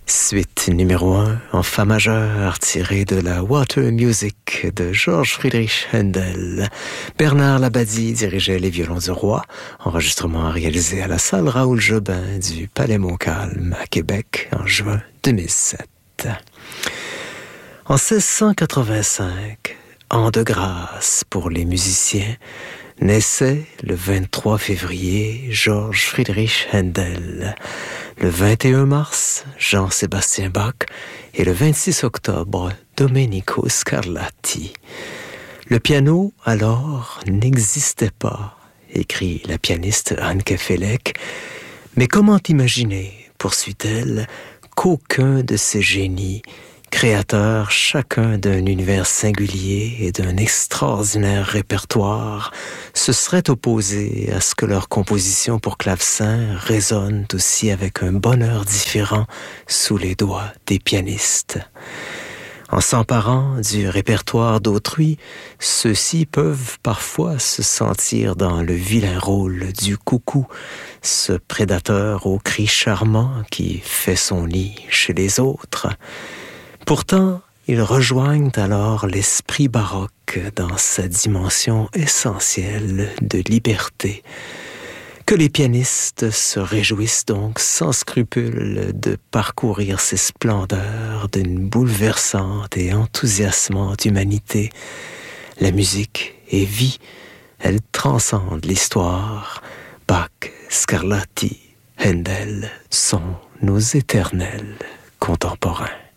Suite numéro 1 en fa majeur tirée de la Water Music de Georges Friedrich Händel. Bernard Labadie dirigeait les violons du roi, enregistrement réalisé à la salle Raoul Jobin du Palais Montcalm à Québec en juin 2007. En 1685, an de grâce pour les musiciens, naissait le 23 février Georges Friedrich Händel. Le 21 mars, Jean-Sébastien Bach et le 26 octobre, Domenico Scarlatti. Le piano, alors, n'existait pas, écrit la pianiste Anke Felek. Mais comment imaginer, poursuit-elle, qu'aucun de ces génies, créateurs chacun d'un univers singulier et d'un extraordinaire répertoire, se seraient opposés à ce que leurs compositions pour clavecin résonnent aussi avec un bonheur différent sous les doigts des pianistes. En s'emparant du répertoire d'autrui, ceux-ci peuvent parfois se sentir dans le vilain rôle du coucou, ce prédateur aux cris charmants qui fait son nid chez les autres. Pourtant, ils rejoignent alors l'esprit baroque dans sa dimension essentielle de liberté. Que les pianistes se réjouissent donc sans scrupule de parcourir ces splendeurs d'une bouleversante et enthousiasmante humanité. La musique est vie, elle transcende l'histoire. Bach, Scarlatti, Händel sont nos éternels contemporains.